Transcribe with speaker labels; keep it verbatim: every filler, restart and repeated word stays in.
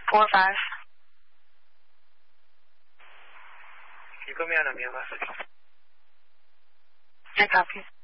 Speaker 1: Four five.
Speaker 2: Can you put me on a mute message?
Speaker 1: I copy.